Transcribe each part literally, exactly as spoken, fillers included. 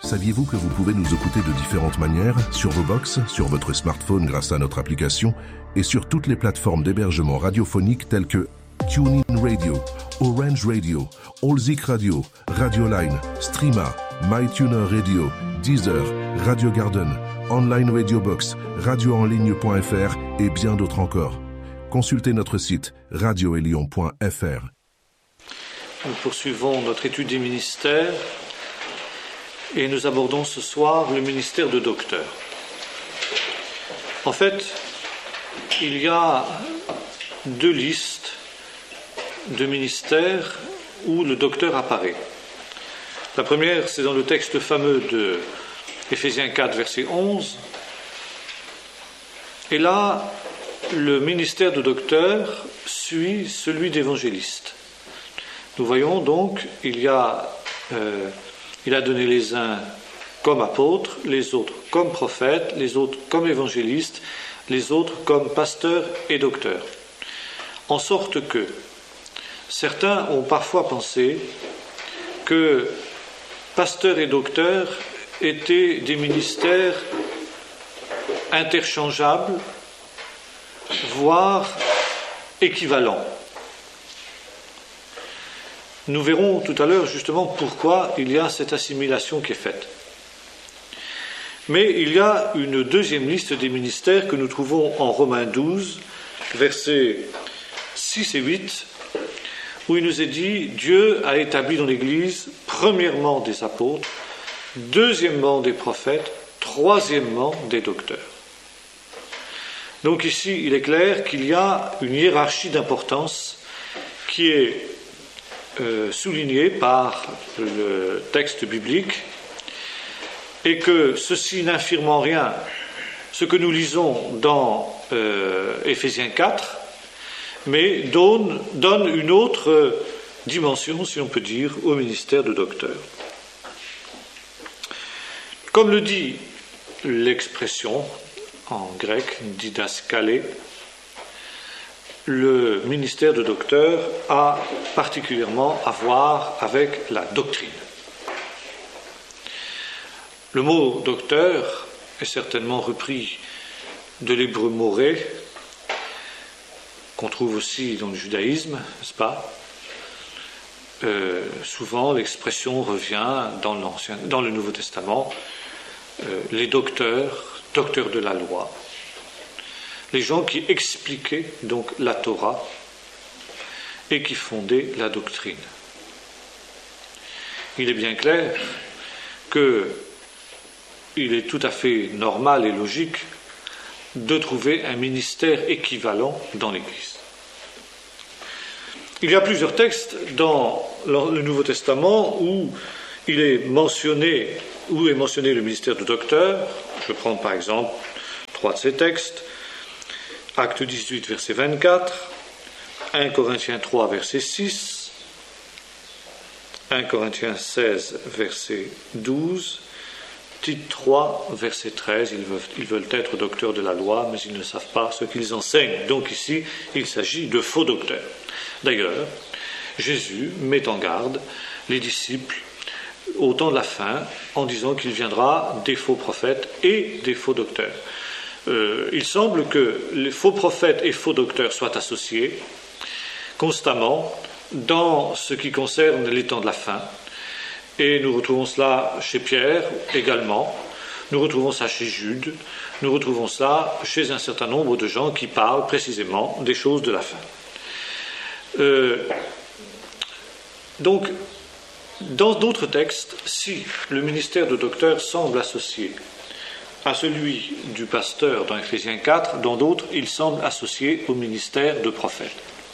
Saviez-vous que vous pouvez nous écouter de différentes manières, sur vos box, sur votre smartphone grâce à notre application et sur toutes les plateformes d'hébergement radiophonique telles que TuneIn Radio, Orange Radio, Allzik Radio, Radioline, Streama, MyTuner Radio, Deezer, Radio Garden, Online Radio Box, radio en ligne point f r et bien d'autres encore. Consultez notre site radio elion point f r. Nous poursuivons notre étude des ministères et nous abordons ce soir le ministère de docteur. En fait, il y a deux listes de ministères où le docteur apparaît. La première, c'est dans le texte fameux de Éphésiens quatre, verset onze. Et là, le ministère de docteur suit celui d'évangéliste. Nous voyons donc, il y a, euh, il a donné les uns comme apôtres, les autres comme prophètes, les autres comme évangélistes, les autres comme pasteurs et docteurs. En sorte que certains ont parfois pensé que pasteurs et docteurs étaient des ministères interchangeables, voire équivalents. Nous verrons tout à l'heure justement pourquoi il y a cette assimilation qui est faite. Mais il y a une deuxième liste des ministères que nous trouvons en Romains douze, versets six et huit, où il nous est dit « Dieu a établi dans l'Église, premièrement des apôtres, deuxièmement des prophètes, troisièmement des docteurs. » Donc ici, il est clair qu'il y a une hiérarchie d'importance qui est euh, soulignée par le texte biblique et que ceci n'infirme en rien ce que nous lisons dans euh, Éphésiens quatre, mais donne, donne une autre dimension, si on peut dire, au ministère de docteur. Comme le dit l'expression en grec, didaskalé, le ministère de docteur a particulièrement à voir avec la doctrine. Le mot docteur est certainement repris de l'hébreu moré, qu'on trouve aussi dans le judaïsme, n'est-ce pas ? Euh, souvent, l'expression revient dans, l'Ancien, dans le Nouveau Testament, euh, les docteurs, docteurs de la loi, les gens qui expliquaient donc la Torah et qui fondaient la doctrine. Il est bien clair que il est tout à fait normal et logique de trouver un ministère équivalent dans l'Église. Il y a plusieurs textes dans le Nouveau Testament où il est mentionné, où est mentionné le ministère de docteur. Je prends par exemple trois de ces textes. Acte dix-huit, verset vingt-quatre, un Corinthiens trois, verset six, un Corinthiens seize, verset douze, Tite trois, verset treize, ils veulent, ils veulent être docteurs de la loi, mais ils ne savent pas ce qu'ils enseignent. Donc ici, il s'agit de faux docteurs. D'ailleurs, Jésus met en garde les disciples au temps de la fin en disant qu'il viendra des faux prophètes et des faux docteurs. Euh, il semble que les faux prophètes et faux docteurs soient associés constamment dans ce qui concerne les temps de la fin. Et nous retrouvons cela chez Pierre également, nous retrouvons ça chez Jude, nous retrouvons ça chez un certain nombre de gens qui parlent précisément des choses de la fin. Euh, donc, dans d'autres textes, si le ministère de docteur semble associé à celui du pasteur dans Éphésiens quatre, dans d'autres, il semble associé au ministère de prophète.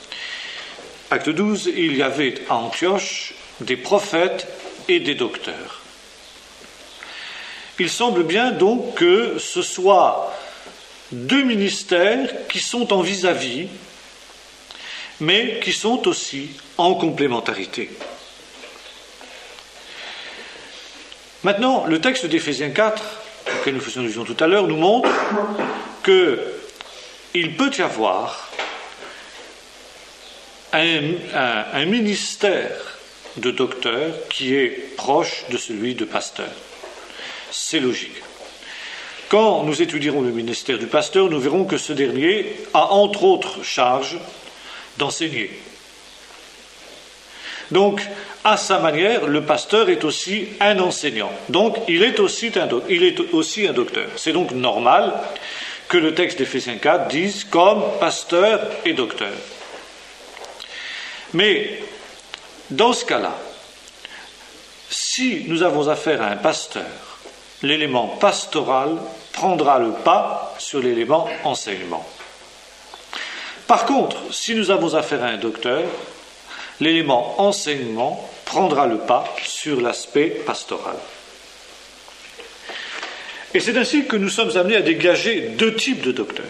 Acte douze, il y avait à Antioche des prophètes et des docteurs. Il semble bien donc que ce soit deux ministères qui sont en vis-à-vis, mais qui sont aussi en complémentarité. Maintenant, le texte d'Éphésiens quatre, auquel nous faisions allusion tout à l'heure, nous montre qu'il peut y avoir un, un, un ministère de docteur qui est proche de celui de pasteur. c'est logique. Quand nous étudierons le ministère du pasteur, nous verrons que ce dernier a entre autres charge d'enseigner. Donc, à sa manière, le pasteur est aussi un enseignant. Donc, il est aussi un, do- il est aussi un docteur. C'est donc normal que le texte d'Éphésiens quatre dise « comme pasteur et docteur ». Mais, dans ce cas-là, si nous avons affaire à un pasteur, l'élément pastoral prendra le pas sur l'élément enseignement. Par contre, si nous avons affaire à un docteur, l'élément enseignement prendra le pas sur l'aspect pastoral. Et c'est ainsi que nous sommes amenés à dégager deux types de docteurs.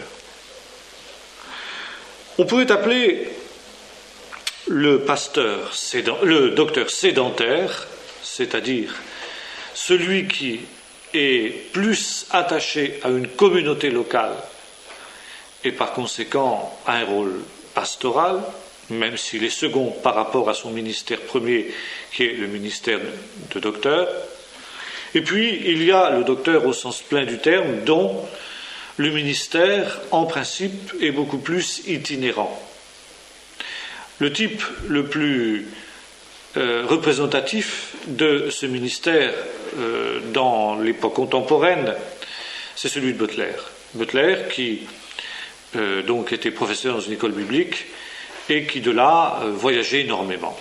On pourrait appeler le pasteur sédent, le docteur sédentaire, c'est-à-dire celui qui est plus attaché à une communauté locale et par conséquent à un rôle pastoral, même s'il est second par rapport à son ministère premier, qui est le ministère de docteur. Et puis, il y a le docteur au sens plein du terme, dont le ministère, en principe, est beaucoup plus itinérant. Le type le plus euh, représentatif de ce ministère euh, dans l'époque contemporaine, c'est celui de Butler. Butler, qui euh, donc était professeur dans une école biblique, et qui de là euh, voyageait énormément.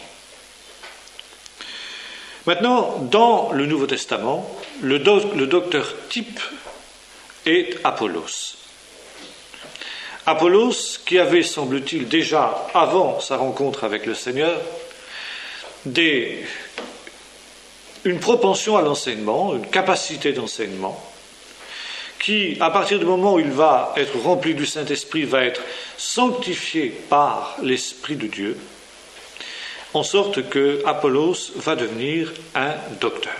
Maintenant, dans le Nouveau Testament, le, do- le docteur type est Apollos. Apollos, qui avait, semble-t-il, déjà, avant sa rencontre avec le Seigneur, des, une propension à l'enseignement, une capacité d'enseignement, qui, à partir du moment où il va être rempli du Saint-Esprit, va être sanctifié par l'Esprit de Dieu, en sorte que Apollos va devenir un docteur.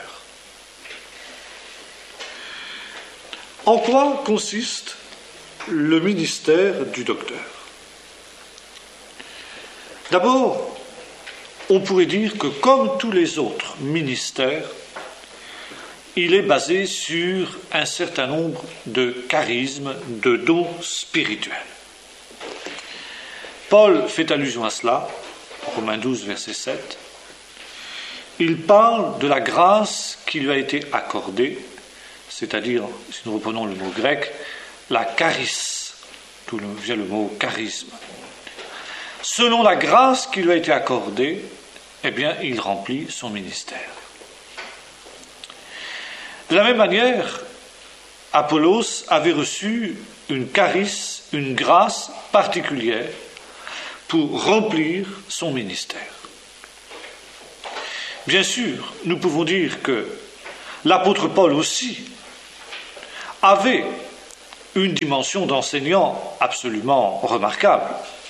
En quoi consiste le ministère du docteur? D'abord, on pourrait dire que comme tous les autres ministères, il est basé sur un certain nombre de charismes, de dons spirituels. Paul fait allusion à cela, Romains douze, verset sept. Il parle de la grâce qui lui a été accordée, c'est-à-dire, si nous reprenons le mot grec, la charis, d'où vient le mot charisme. Selon la grâce qui lui a été accordée, eh bien, il remplit son ministère. De la même manière, Apollos avait reçu une charis, une grâce particulière pour remplir son ministère. Bien sûr, nous pouvons dire que l'apôtre Paul aussi avait une dimension d'enseignant absolument remarquable.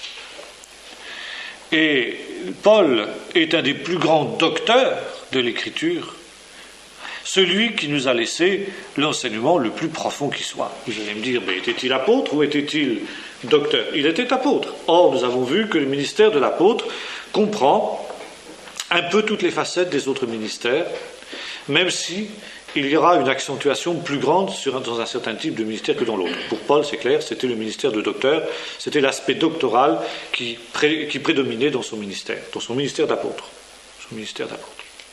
Et Paul est un des plus grands docteurs de l'Écriture, celui qui nous a laissé l'enseignement le plus profond qui soit. Vous allez me dire, mais était-il apôtre ou était-il docteur? Il était apôtre. Or, nous avons vu que le ministère de l'apôtre comprend un peu toutes les facettes des autres ministères, même si il y aura une accentuation plus grande sur, dans un certain type de ministère que dans l'autre. Pour Paul, c'est clair, c'était le ministère de docteur, c'était l'aspect doctoral qui, pré, qui prédominait dans son ministère, dans son ministère d'apôtre. Son ministère d'apôtre.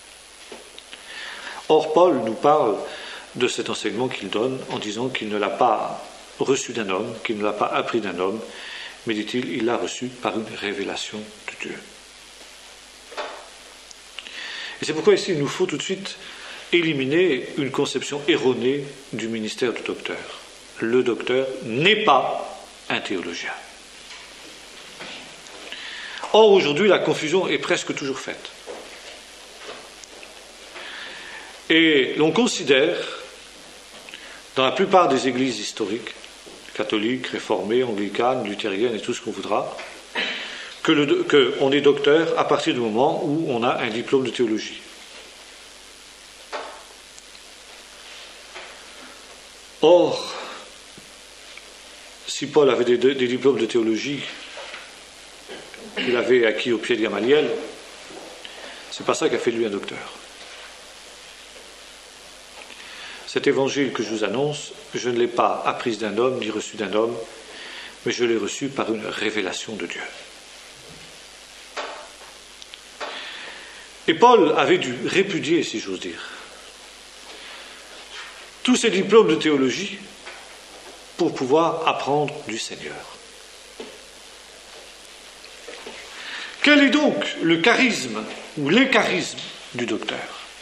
Or, Paul nous parle de cet enseignement qu'il donne en disant qu'il ne l'a pas reçu d'un homme, qu'il ne l'a pas appris d'un homme, mais, dit-il, il l'a reçu par une révélation de Dieu. Et c'est pourquoi ici il nous faut tout de suite éliminer une conception erronée du ministère du docteur. Le docteur n'est pas un théologien. Or, aujourd'hui, la confusion est presque toujours faite. Et l'on considère, dans la plupart des églises historiques, catholiques, réformées, anglicanes, luthériennes et tout ce qu'on voudra, que le, que on est docteur à partir du moment où on a un diplôme de théologie. Or, si Paul avait des, des diplômes de théologie qu'il avait acquis au pied de Gamaliel, c'est pas ça qui a fait de lui un docteur. cet évangile que je vous annonce, je ne l'ai pas appris d'un homme, ni reçu d'un homme, mais je l'ai reçu par une révélation de Dieu. Et Paul avait dû répudier, si j'ose dire, tous ses diplômes de théologie pour pouvoir apprendre du Seigneur. Quel est donc le charisme ou les charismes du docteur?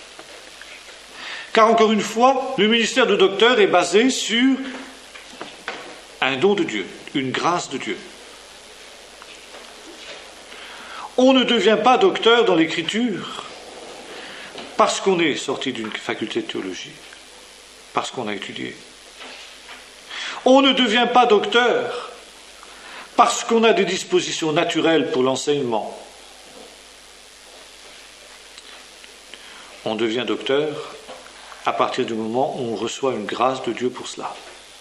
Car encore une fois, le ministère de docteur est basé sur un don de Dieu, une grâce de Dieu. On ne devient pas docteur dans l'Écriture parce qu'on est sorti d'une faculté de théologie, parce qu'on a étudié. On ne devient pas docteur parce qu'on a des dispositions naturelles pour l'enseignement. On devient docteur à partir du moment où on reçoit une grâce de Dieu pour cela.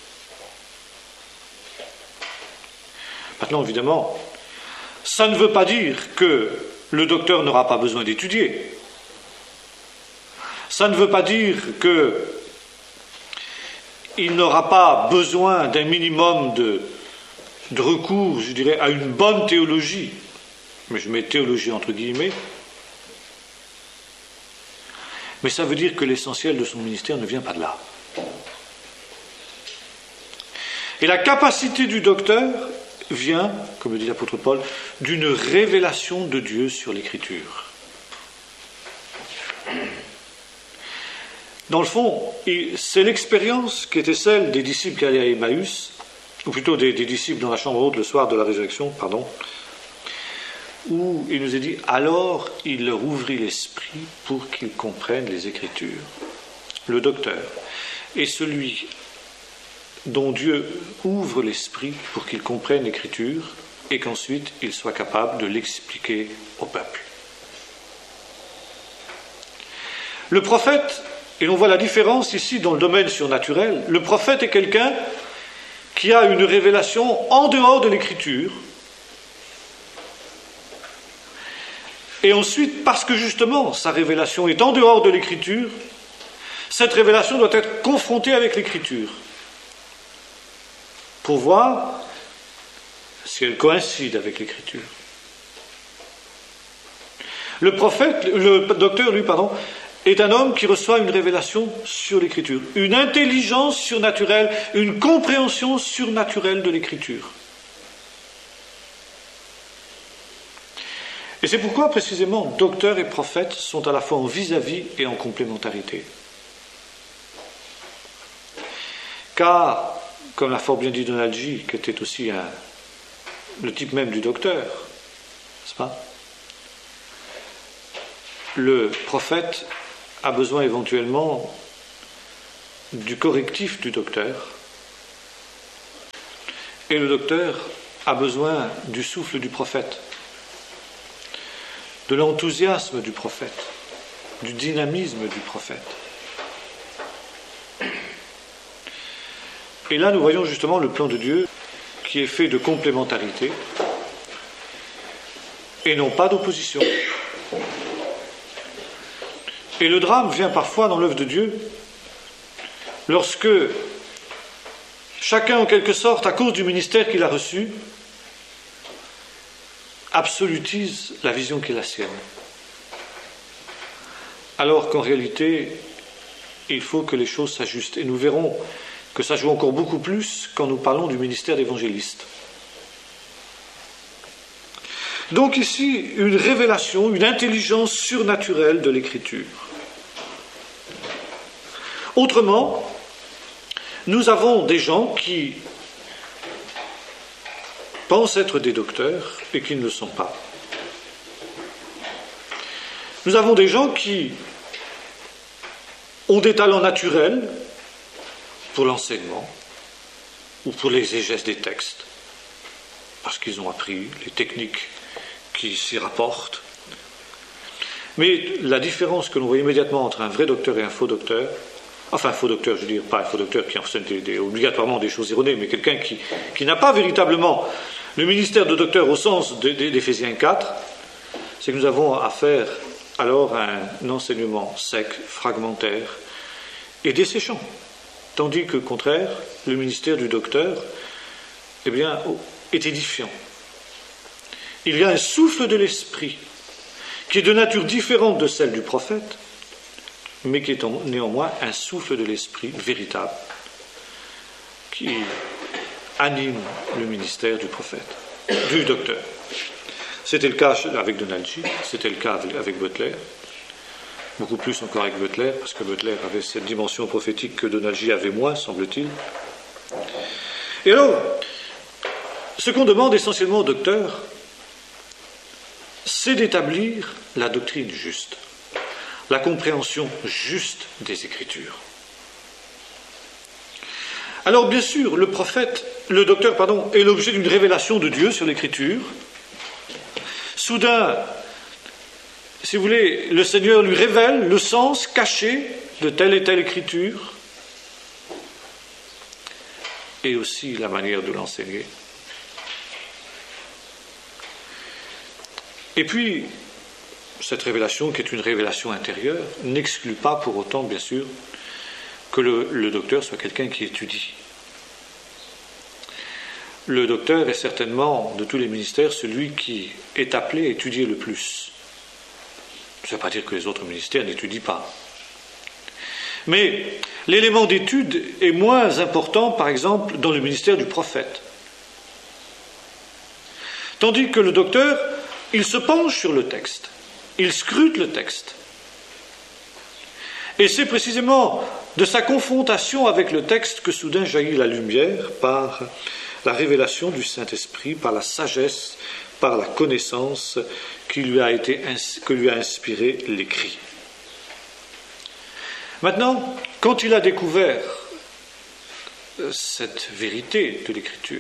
Maintenant, évidemment, ça ne veut pas dire que le docteur n'aura pas besoin d'étudier. Ça ne veut pas dire qu'il n'aura pas besoin d'un minimum de, de recours, je dirais, à une bonne théologie. Mais je mets théologie entre guillemets. Mais ça veut dire que l'essentiel de son ministère ne vient pas de là. Et la capacité du docteur vient, comme le dit l'apôtre Paul, d'une révélation de Dieu sur l'Écriture. Dans le fond, c'est l'expérience qui était celle des disciples qui allaient à Emmaüs, ou plutôt des, des disciples dans la chambre haute le soir de la résurrection, pardon, où il nous est dit, alors il leur ouvrit l'esprit pour qu'ils comprennent les Écritures. Le docteur est celui dont Dieu ouvre l'esprit pour qu'il comprenne l'Écriture et qu'ensuite il soit capable de l'expliquer au peuple. Le prophète, et on voit la différence ici dans le domaine surnaturel, le prophète est quelqu'un qui a une révélation en dehors de l'Écriture. Et ensuite, parce que justement sa révélation est en dehors de l'Écriture, cette révélation doit être confrontée avec l'Écriture pour voir si elle coïncide avec l'Écriture. Le prophète, le docteur, lui, pardon, est un homme qui reçoit une révélation sur l'Écriture, une intelligence surnaturelle, une compréhension surnaturelle de l'Écriture. Et c'est pourquoi, précisément, docteur et prophète sont à la fois en vis-à-vis et en complémentarité. Car, comme l'a fort bien dit Donald G., qui était aussi un, le type même du docteur, n'est-ce pas? Le prophète a besoin éventuellement du correctif du docteur, et le docteur a besoin du souffle du prophète, de l'enthousiasme du prophète, du dynamisme du prophète. Et là, nous voyons justement le plan de Dieu qui est fait de complémentarité et non pas d'opposition. Et le drame vient parfois dans l'œuvre de Dieu lorsque chacun, en quelque sorte, à cause du ministère qu'il a reçu, absolutise la vision qui est la sienne. Alors qu'en réalité, il faut que les choses s'ajustent. Et nous verrons que ça joue encore beaucoup plus quand nous parlons du ministère d'évangéliste. Donc ici, une révélation, une intelligence surnaturelle de l'Écriture. Autrement, nous avons des gens qui pensent être des docteurs et qui ne le sont pas. Nous avons des gens qui ont des talents naturels pour l'enseignement ou pour l'exégèse des textes, parce qu'ils ont appris les techniques qui s'y rapportent. Mais la différence que l'on voit immédiatement entre un vrai docteur et un faux docteur, enfin un faux docteur, je veux dire, pas un faux docteur qui enseigne des, des, obligatoirement des choses erronées, mais quelqu'un qui, qui n'a pas véritablement le ministère de docteur au sens d'Éphésiens quatre, c'est que nous avons affaire alors à un enseignement sec, fragmentaire, est desséchant. Tandis que, au contraire, le ministère du docteur, eh bien, est édifiant. Il y a un souffle de l'esprit qui est de nature différente de celle du prophète, mais qui est néanmoins un souffle de l'esprit véritable qui anime le ministère du prophète, du docteur. C'était le cas avec Donald G, c'était le cas avec Butler, beaucoup plus encore avec Butler, parce que Butler avait cette dimension prophétique que Donald G avait moins, semble-t-il. Et alors, ce qu'on demande essentiellement au docteur, c'est d'établir la doctrine juste, la compréhension juste des Écritures. Alors, bien sûr, le prophète, le docteur, pardon, est l'objet d'une révélation de Dieu sur l'Écriture. Soudain, si vous voulez, le Seigneur lui révèle le sens caché de telle et telle Écriture et aussi la manière de l'enseigner. Et puis, cette révélation, qui est une révélation intérieure, n'exclut pas pour autant, bien sûr, que le, le docteur soit quelqu'un qui étudie. Le docteur est certainement, de tous les ministères, celui qui est appelé à étudier le plus. Ça ne veut pas dire que les autres ministères n'étudient pas. Mais l'élément d'étude est moins important, par exemple, dans le ministère du prophète. Tandis que le docteur, il se penche sur le texte, il scrute le texte. Et c'est précisément de sa confrontation avec le texte que soudain jaillit la lumière par la révélation du Saint-Esprit, par la sagesse, par la connaissance qui lui a été, que lui a inspiré l'écrit. Maintenant, quand il a découvert cette vérité de l'Écriture,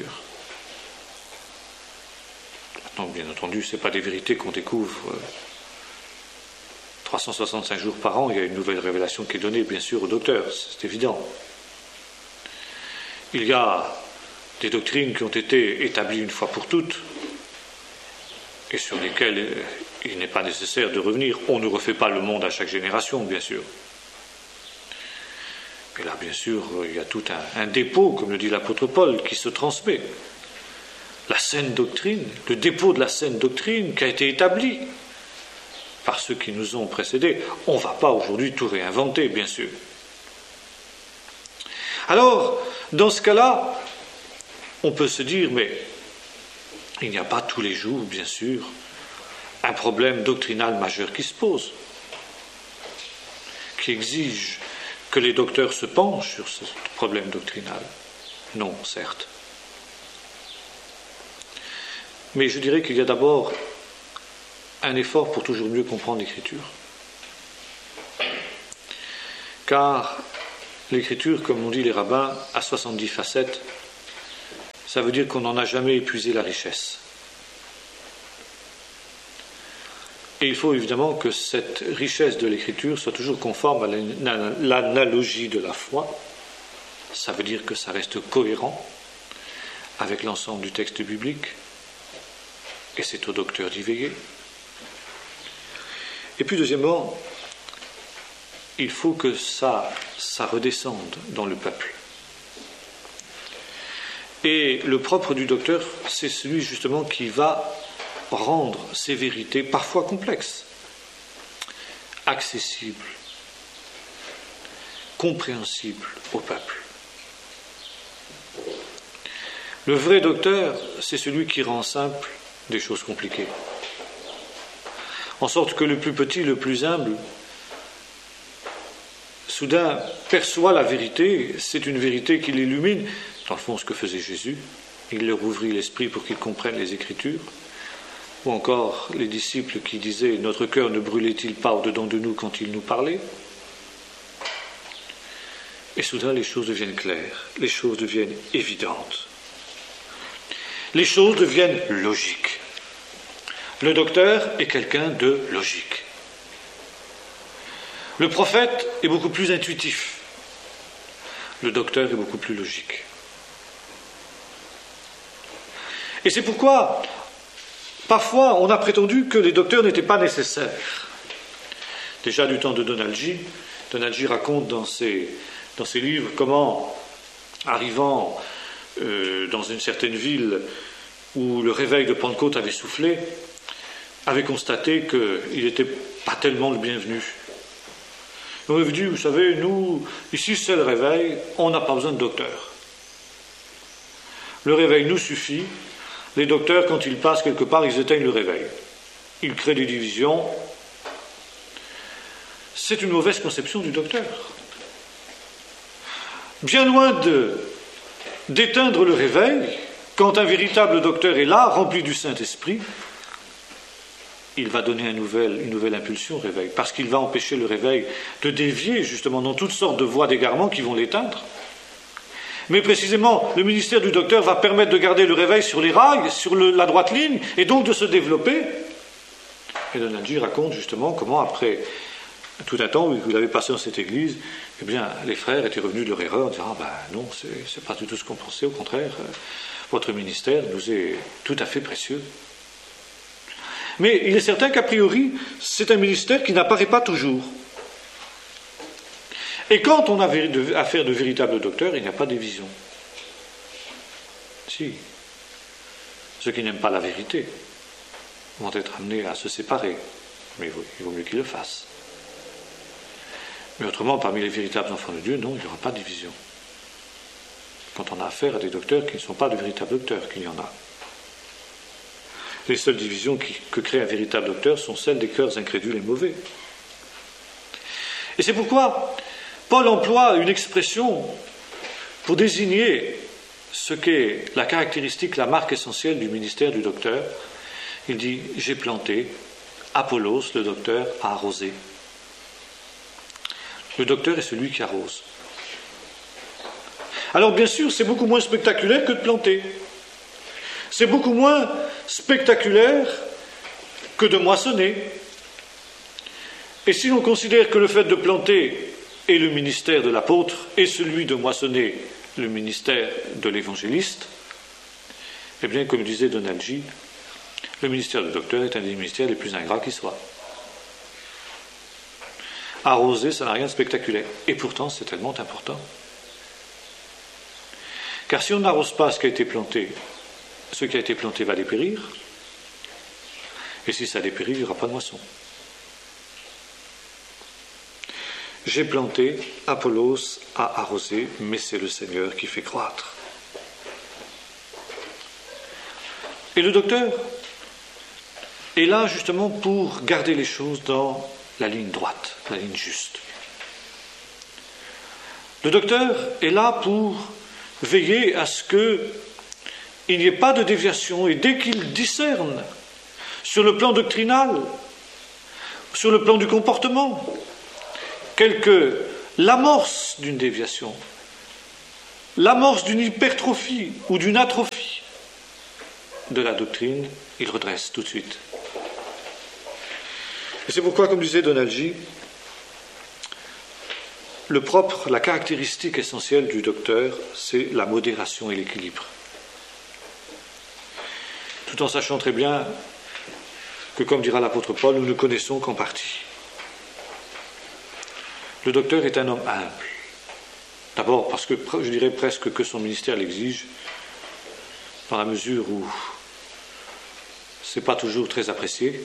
maintenant, bien entendu, ce n'est pas des vérités qu'on découvre trois cent soixante-cinq jours par an, il y a une nouvelle révélation qui est donnée, bien sûr, au docteur, c'est évident. Il y a des doctrines qui ont été établies une fois pour toutes, et sur lesquelles il n'est pas nécessaire de revenir. On ne refait pas le monde à chaque génération, bien sûr. Et là, bien sûr, il y a tout un, un dépôt, comme le dit l'apôtre Paul, qui se transmet. La saine doctrine, le dépôt de la saine doctrine qui a été établi par ceux qui nous ont précédés. On ne va pas aujourd'hui tout réinventer, bien sûr. Alors, dans ce cas-là, on peut se dire, mais il n'y a pas tous les jours, bien sûr, un problème doctrinal majeur qui se pose, qui exige que les docteurs se penchent sur ce problème doctrinal. Non, certes. Mais je dirais qu'il y a d'abord un effort pour toujours mieux comprendre l'Écriture. Car l'Écriture, comme l'ont dit les rabbins, a soixante-dix facettes. Ça veut dire qu'on n'en a jamais épuisé la richesse. Et il faut évidemment que cette richesse de l'Écriture soit toujours conforme à l'analogie de la foi. Ça veut dire que ça reste cohérent avec l'ensemble du texte biblique. Et c'est au docteur d'y veiller. Et puis deuxièmement, il faut que ça, ça redescende dans le peuple. Et le propre du docteur, c'est celui justement qui va rendre ces vérités, parfois complexes, accessibles, compréhensibles au peuple. Le vrai docteur, c'est celui qui rend simple des choses compliquées. En sorte que le plus petit, le plus humble, soudain perçoit la vérité, c'est une vérité qui l'illumine. Dans le fond, ce que faisait Jésus, il leur ouvrit l'esprit pour qu'ils comprennent les Écritures. Ou encore les disciples qui disaient « Notre cœur ne brûlait-il pas au-dedans de nous quand il nous parlait ?» Et soudain, les choses deviennent claires, les choses deviennent évidentes. Les choses deviennent logiques. Le docteur est quelqu'un de logique. Le prophète est beaucoup plus intuitif. Le docteur est beaucoup plus logique. Et c'est pourquoi, parfois, on a prétendu que les docteurs n'étaient pas nécessaires. Déjà du temps de Donald G, Donald G raconte dans ses dans ses livres comment, arrivant euh, dans une certaine ville où le réveil de Pentecôte avait soufflé, avait constaté qu'il n'était pas tellement le bienvenu. On avait dit, vous savez, nous, ici c'est le réveil, on n'a pas besoin de docteur. Le réveil nous suffit. Les docteurs, quand ils passent quelque part, ils éteignent le réveil. Ils créent des divisions. C'est une mauvaise conception du docteur. Bien loin de, d'éteindre le réveil, quand un véritable docteur est là, rempli du Saint-Esprit, il va donner un nouvel, une nouvelle impulsion au réveil, parce qu'il va empêcher le réveil de dévier justement dans toutes sortes de voies d'égarement qui vont l'éteindre. Mais précisément, le ministère du docteur va permettre de garder le réveil sur les rails, sur le, la droite ligne, et donc de se développer. Et Donald-G raconte justement comment, après tout un temps où il avait passé dans cette église, eh bien, les frères étaient revenus de leur erreur en disant « Ah ben non, c'est, c'est pas du tout ce qu'on pensait, au contraire, votre ministère nous est tout à fait précieux. » Mais il est certain qu'a priori, c'est un ministère qui n'apparaît pas toujours. Et quand on a affaire de véritables docteurs, il n'y a pas de division. Si. Ceux qui n'aiment pas la vérité vont être amenés à se séparer. Mais il vaut mieux qu'ils le fassent. Mais autrement, parmi les véritables enfants de Dieu, non, il n'y aura pas de division. Quand on a affaire à des docteurs qui ne sont pas de véritables docteurs, qu'il y en a. Les seules divisions qui, que crée un véritable docteur sont celles des cœurs incrédules et mauvais. Et c'est pourquoi Paul emploie une expression pour désigner ce qu'est la caractéristique, la marque essentielle du ministère du docteur. Il dit « J'ai planté, Apollos, le docteur, a arrosé ». Le docteur est celui qui arrose. Alors bien sûr, c'est beaucoup moins spectaculaire que de planter. C'est beaucoup moins spectaculaire que de moissonner. Et si l'on considère que le fait de planter est le ministère de l'apôtre et celui de moissonner le ministère de l'évangéliste, eh bien, comme disait Donald-G, le ministère du docteur est un des ministères les plus ingrats qui soit. Arroser, ça n'a rien de spectaculaire. Et pourtant, c'est tellement important. Car si on n'arrose pas ce qui a été planté, ce qui a été planté va dépérir. Et si ça dépérit, il n'y aura pas de moisson. J'ai planté, Apollos a arrosé, mais c'est le Seigneur qui fait croître. Et le docteur est là justement pour garder les choses dans la ligne droite, la ligne juste. Le docteur est là pour veiller à ce qu'il n'y ait pas de déviation, et dès qu'il discerne sur le plan doctrinal, sur le plan du comportement, quelque l'amorce d'une déviation, l'amorce d'une hypertrophie ou d'une atrophie de la doctrine, il redresse tout de suite. Et c'est pourquoi, comme disait Donald-G, le propre, la caractéristique essentielle du docteur, c'est la modération et l'équilibre. Tout en sachant très bien que, comme dira l'apôtre Paul, nous ne connaissons qu'en partie. Le docteur est un homme humble. D'abord parce que, je dirais presque que son ministère l'exige, dans la mesure où ce n'est pas toujours très apprécié.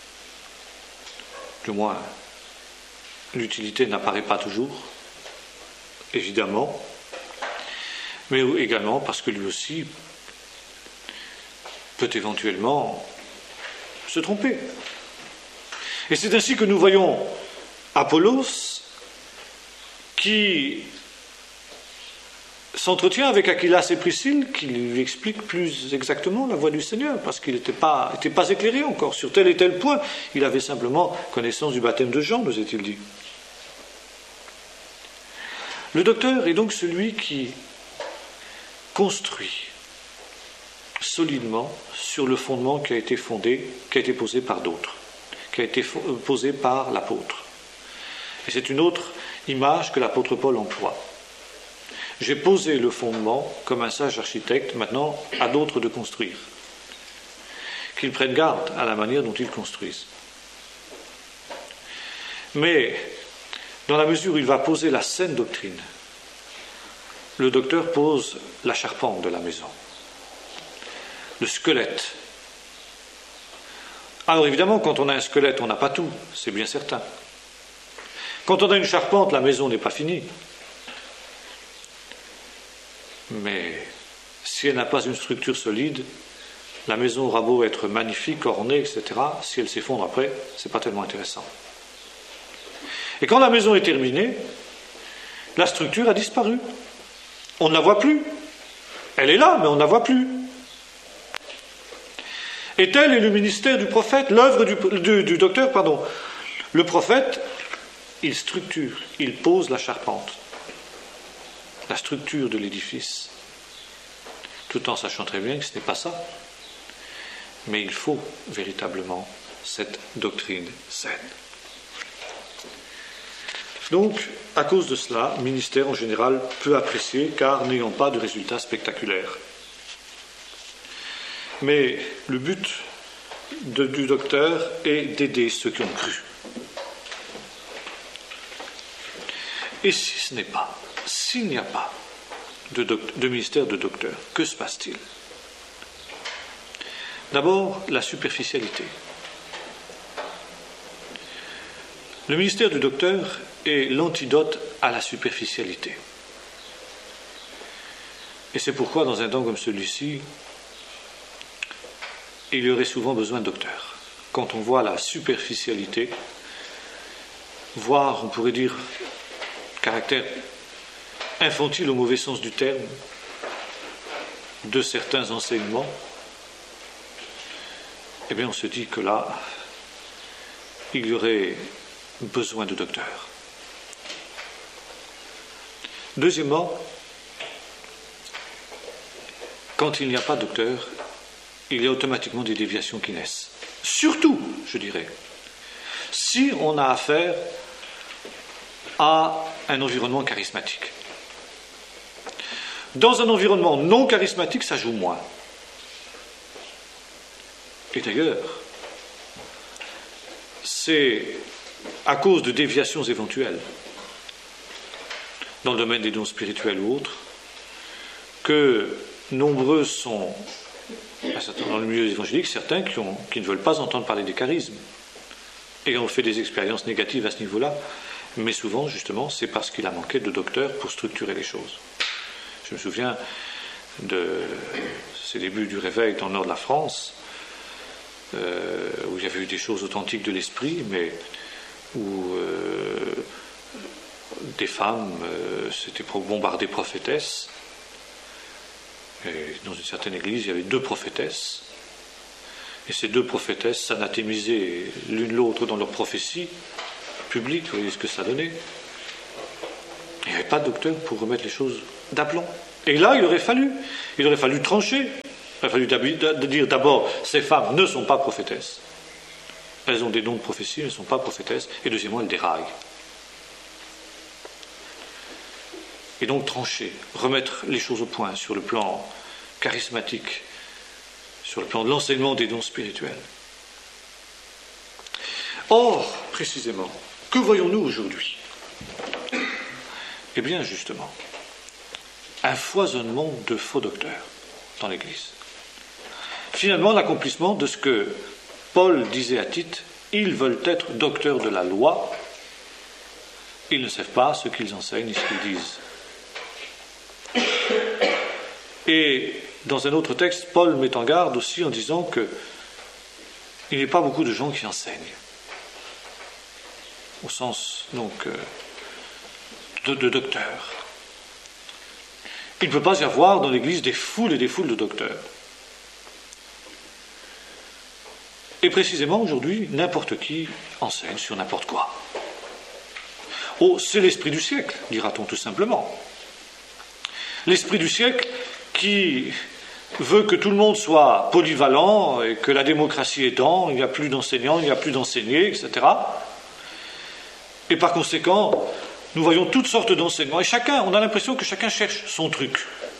Du moins, l'utilité n'apparaît pas toujours, évidemment, mais également parce que lui aussi peut éventuellement se tromper. Et c'est ainsi que nous voyons Apollos qui s'entretient avec Aquilas et Priscille, qui lui explique plus exactement la voie du Seigneur, parce qu'il n'était pas, était pas éclairé encore sur tel et tel point. Il avait simplement connaissance du baptême de Jean, nous est-il dit. Le docteur est donc celui qui construit solidement sur le fondement qui a été fondé, qui a été posé par d'autres, qui a été posé par l'apôtre. Et c'est une autre image que l'apôtre Paul emploie. J'ai posé le fondement comme un sage architecte, maintenant à d'autres de construire. Qu'ils prennent garde à la manière dont ils construisent. Mais, dans la mesure où il va poser la saine doctrine, le docteur pose la charpente de la maison, le squelette. Alors évidemment, quand on a un squelette, on n'a pas tout, c'est bien certain. Quand on a une charpente, la maison n'est pas finie. Mais si elle n'a pas une structure solide, la maison aura beau être magnifique, ornée, et cetera, si elle s'effondre après, c'est pas tellement intéressant. Et quand la maison est terminée, la structure a disparu. On ne la voit plus. Elle est là, mais on ne la voit plus. Et tel est le ministère du prophète, l'œuvre du, du, du docteur, pardon. Le prophète, il structure, il pose la charpente, la structure de l'édifice, tout en sachant très bien que ce n'est pas ça. Mais il faut véritablement cette doctrine saine. Donc, à cause de cela, le ministère en général peu apprécié, car n'ayant pas de résultats spectaculaires. Mais le but de, du docteur est d'aider ceux qui ont cru. Et si ce n'est pas, s'il n'y a pas de, doc, de ministère de docteur, que se passe-t-il? D'abord, la superficialité. Le ministère du docteur est l'antidote à la superficialité. Et c'est pourquoi, dans un temps comme celui-ci, il y aurait souvent besoin de docteurs. Quand on voit la superficialité, voire, on pourrait dire, caractère infantile au mauvais sens du terme, de certains enseignements, eh bien on se dit que là, il y aurait besoin de docteurs. Deuxièmement, quand il n'y a pas de docteur, il y a automatiquement des déviations qui naissent. Surtout, je dirais, si on a affaire à un environnement charismatique. Dans un environnement non charismatique, ça joue moins. Et d'ailleurs, c'est à cause de déviations éventuelles, dans le domaine des dons spirituels ou autres, que nombreux sont, dans le milieu évangélique, certains qui, ont, qui ne veulent pas entendre parler des charismes, et ont fait des expériences négatives à ce niveau-là, mais souvent, justement, c'est parce qu'il a manqué de docteurs pour structurer les choses. Je me souviens de ces débuts du réveil dans le nord de la France, euh, où il y avait eu des choses authentiques de l'esprit, mais où euh, des femmes euh, s'étaient bombardées prophétesses. Et dans une certaine église, il y avait deux prophétesses. Et ces deux prophétesses s'anathémisaient l'une l'autre dans leur prophétie publique. Vous voyez ce que ça donnait. Il n'y avait pas de docteur pour remettre les choses d'aplomb. Et là, il aurait fallu, il aurait fallu trancher. Il aurait fallu dire d'abord, ces femmes ne sont pas prophétesses. Elles ont des dons de prophétie, elles ne sont pas prophétesses. Et deuxièmement, elles déraillent. Et donc trancher, remettre les choses au point sur le plan charismatique, sur le plan de l'enseignement des dons spirituels. Or, précisément, que voyons-nous aujourd'hui? Eh bien, justement, un foisonnement de faux docteurs dans l'Église. Finalement, l'accomplissement de ce que Paul disait à Tite, ils veulent être docteurs de la loi, ils ne savent pas ce qu'ils enseignent et ce qu'ils disent. Et dans un autre texte, Paul met en garde aussi en disant que il n'y a pas beaucoup de gens qui enseignent, au sens donc de, de docteurs. Il ne peut pas y avoir dans l'Église des foules et des foules de docteurs. Et précisément aujourd'hui, n'importe qui enseigne sur n'importe quoi. Oh, c'est l'esprit du siècle, dira-t-on tout simplement. L'esprit du siècle qui veut que tout le monde soit polyvalent et que la démocratie étant, il n'y a plus d'enseignants, il n'y a plus d'enseignés, et cetera. Et par conséquent, nous voyons toutes sortes d'enseignements. Et chacun, on a l'impression que chacun cherche son truc.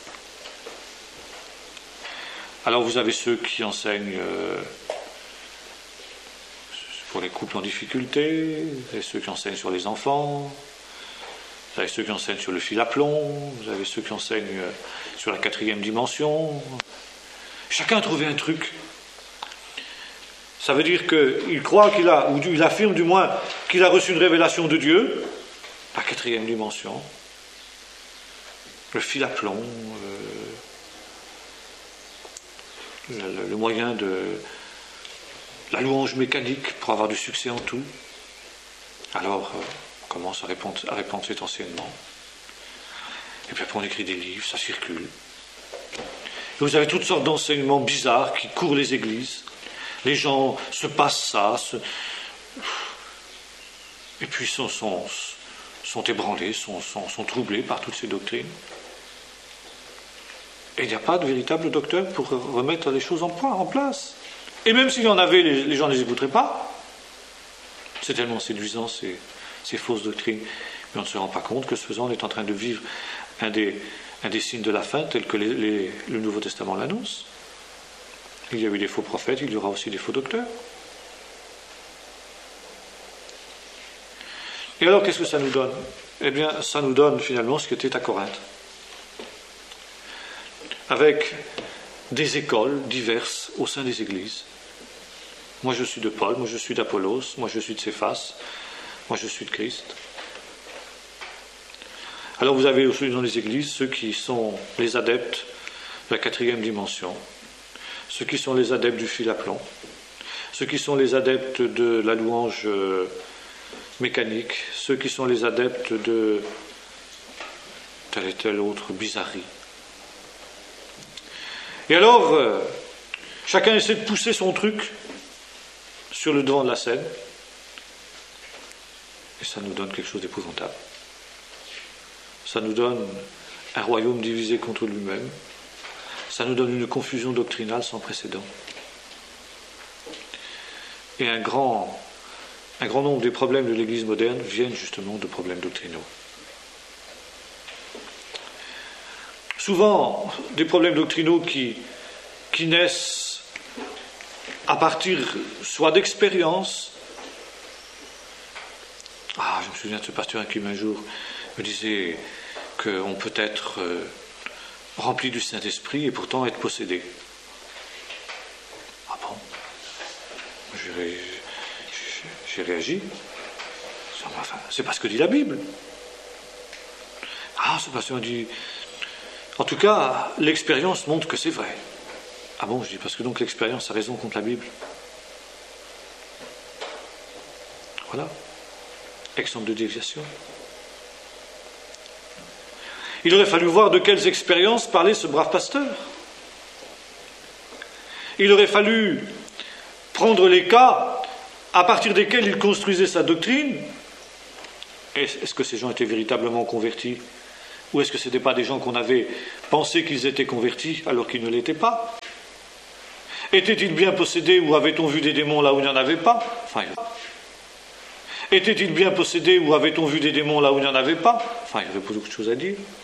Alors vous avez ceux qui enseignent euh, pour les couples en difficulté, et ceux qui enseignent sur les enfants, Vous avez ceux qui enseignent sur le fil à plomb, vous avez ceux qui enseignent sur la quatrième dimension. Chacun a trouvé un truc. Ça veut dire qu'il croit qu'il a, ou il affirme du moins, qu'il a reçu une révélation de Dieu, la quatrième dimension, le fil à plomb, euh, le, le moyen de la louange mécanique pour avoir du succès en tout. Alors, euh, on commence à répandre, à répandre cet enseignement. Et puis après, on écrit des livres, ça circule. Et vous avez toutes sortes d'enseignements bizarres qui courent les églises. Les gens se passent ça, se... et puis sont, sont, sont ébranlés, sont, sont, sont troublés par toutes ces doctrines. Et il n'y a pas de véritable docteur pour remettre les choses en, point, en place. Et même s'il y en avait, les, les gens ne les écouteraient pas. C'est tellement séduisant, ces, ces fausses doctrines. Mais on ne se rend pas compte que ce faisant, on est en train de vivre un des, un des signes de la fin, tel que les, les, le Nouveau Testament l'annonce. Il y a eu des faux prophètes, il y aura aussi des faux docteurs. Et alors, qu'est-ce que ça nous donne? Eh bien, ça nous donne finalement ce qui était à Corinthe. Avec des écoles diverses au sein des églises. Moi, je suis de Paul, moi, je suis d'Apollos, moi, je suis de Céphas, moi, je suis de Christ. Alors, vous avez aussi dans les églises ceux qui sont les adeptes de la quatrième dimension, ceux qui sont les adeptes du fil à plomb, ceux qui sont les adeptes de la louange mécanique, ceux qui sont les adeptes de telle et telle autre bizarrerie. Et alors, euh, chacun essaie de pousser son truc sur le devant de la scène, et ça nous donne quelque chose d'épouvantable. Ça nous donne un royaume divisé contre lui-même. Ça nous donne une confusion doctrinale sans précédent. Et un grand, un grand nombre des problèmes de l'Église moderne viennent justement de problèmes doctrinaux. Souvent, des problèmes doctrinaux qui, qui naissent à partir soit d'expérience. Ah, je me souviens de ce pasteur qui un jour me disait qu'on peut être euh, rempli du Saint-Esprit et pourtant être possédé. Ah bon? J'ai, ré... j'ai réagi. Enfin, c'est pas ce que dit la Bible. Ah, ce pasteur me dit... En tout cas, l'expérience montre que c'est vrai. Ah bon, je dis, parce que donc l'expérience a raison contre la Bible. Voilà. Exemple de déviation. Il aurait fallu voir de quelles expériences parlait ce brave pasteur. Il aurait fallu prendre les cas à partir desquels il construisait sa doctrine. Est-ce que ces gens étaient véritablement convertis ? Ou est-ce que ce n'étaient pas des gens qu'on avait pensé qu'ils étaient convertis alors qu'ils ne l'étaient pas? Étaient-ils bien possédés ou avait-on vu des démons là où il n'y en avait pas? Enfin, était-il bien possédé ou avait-on vu des démons là où il n'y en avait pas? Enfin, il y avait beaucoup de choses à dire.